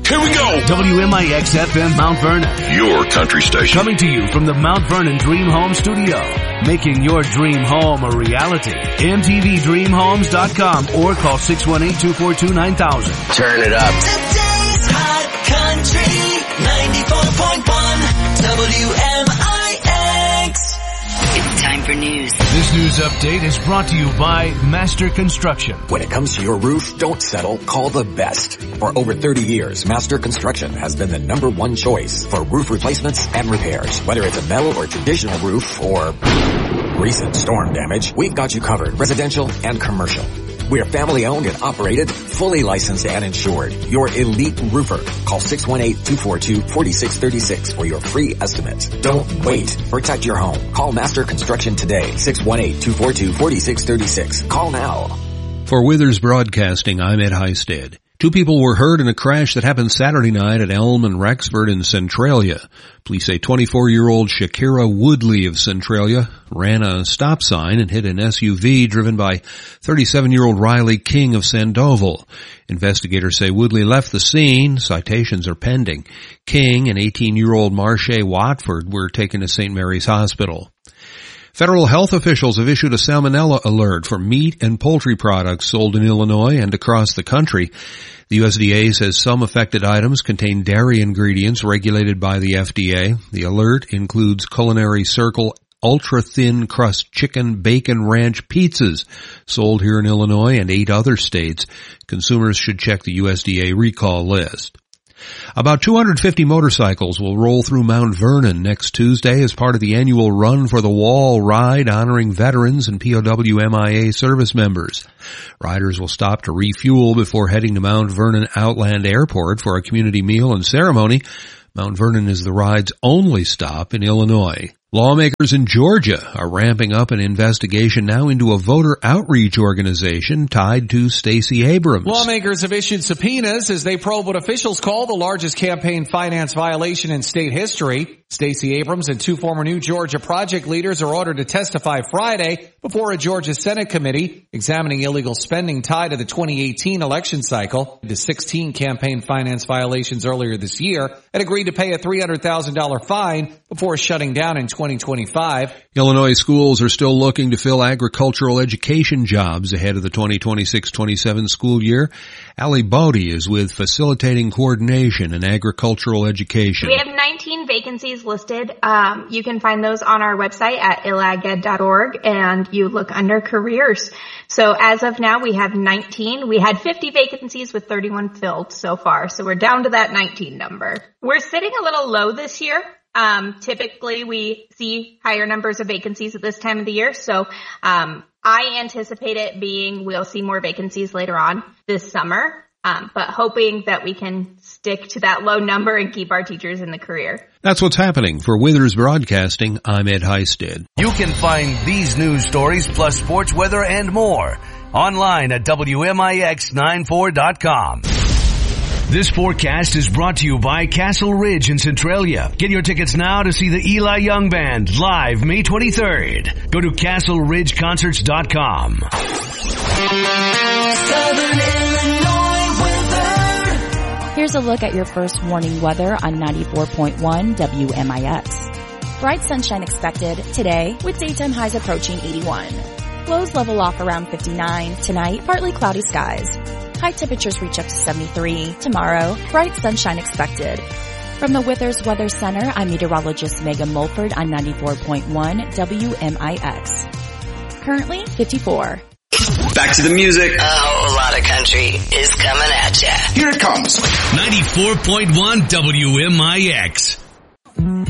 Here we go. WMIX FM Mount Vernon. Your country station. Coming to you from the Mount Vernon Dream Home Studio. Making your dream home a reality. MTVDreamHomes.com or call 618-242-9000. Turn it up. Today's Hot Country 94.1 WMIX. It's time for news. This news update is brought to you by Master Construction. When it comes to your roof, don't settle. Call the best. For over 30 years, Master Construction has been the #1 choice for roof replacements and repairs. Whether it's a metal or traditional roof or recent storm damage, we've got you covered, residential and commercial. We're family owned and operated, fully licensed and insured. Your elite roofer. Call 618-242-4636 for your free estimate. Don't wait. Protect your home. Call Master Construction today. 618-242-4636. Call now. For Withers Broadcasting, I'm Ed Heisted. 2 people were hurt in a crash that happened Saturday night at Elm and Rexford in Centralia. Police say 24-year-old Shakira Woodley of Centralia ran a stop sign and hit an SUV driven by 37-year-old Riley King of Sandoval. Investigators say Woodley left the scene. Citations are pending. King and 18-year-old Marche Watford were taken to St. Mary's Hospital. Federal health officials have issued a salmonella alert for meat and poultry products sold in Illinois and across the country. The USDA says some affected items contain dairy ingredients regulated by the FDA. The alert includes Culinary Circle ultra-thin crust chicken bacon ranch pizzas sold here in Illinois and 8 other states. Consumers should check the USDA recall list. About 250 motorcycles will roll through Mount Vernon next Tuesday as part of the annual Run for the Wall ride honoring veterans and POW MIA service members. Riders will stop to refuel before heading to Mount Vernon Outland Airport for a community meal and ceremony. Mount Vernon is the ride's only stop in Illinois. Lawmakers in Georgia are ramping up an investigation now into a voter outreach organization tied to Stacey Abrams. Lawmakers have issued subpoenas as they probe what officials call the largest campaign finance violation in state history. Stacey Abrams and 2 former New Georgia Project leaders are ordered to testify Friday before a Georgia Senate committee examining illegal spending tied to the 2018 election cycle. The 16 campaign finance violations earlier this year had agreed to pay a $300,000 fine before shutting down in 2025. Illinois schools are still looking to fill agricultural education jobs ahead of the 2026-27 school year. Allie Bodie is with Facilitating Coordination and Agricultural Education. We have 19 vacancies listed. You can find those on our website at illaged.org, and you look under careers. So as of now, we have 19. We had 50 vacancies with 31 filled so far. So we're down to that 19 number. We're sitting a little low this year. Typically we see higher numbers of vacancies at this time of the year. So, I anticipate it being, we'll see more vacancies later on this summer. But hoping that we can stick to that low number and keep our teachers in the career. That's what's happening. For Withers Broadcasting, I'm Ed Heisted. You can find these news stories plus sports, weather, and more online at WMIX94.com. This forecast is brought to you by Castle Ridge in Centralia. Get your tickets now to see the Eli Young Band live May 23rd. Go to CastleRidgeConcerts.com. Southern Illinois weather. Here's a look at your first warning weather on 94.1 WMIX. Bright sunshine expected today with daytime highs approaching 81. Lows level off around 59. Tonight, partly cloudy skies. High temperatures reach up to 73. Tomorrow, bright sunshine expected. From the Withers Weather Center, I'm meteorologist Megan Mulford on 94.1 WMIX. Currently, 54. Back to the music. A whole lot of country is coming at ya. Here it comes. 94.1 WMIX.